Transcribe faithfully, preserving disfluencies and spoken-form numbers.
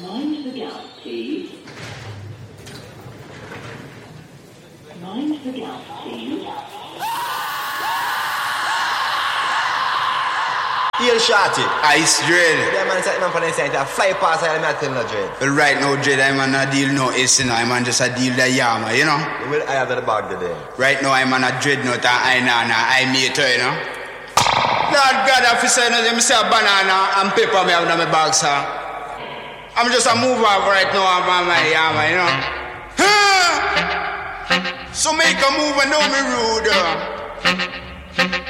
Mind the gap, please. Mind the gap, please. Heel shorty. Ice Dread. Yeah, man, it's like man for the center. Fly past I am not telling no Dread. Well, right now, Dread, I'm on a deal no is, you know. I'm on just a deal the yama, you know. Well, I have the bag today. Right now, I'm on a Dreadnought and I nana, I meet her, you know. Lord God, if you say nothing, I say a banana and paper me have in my bag, sir. I'm just a move off right now, I'm on my yama, you know. So make a move and know me rude.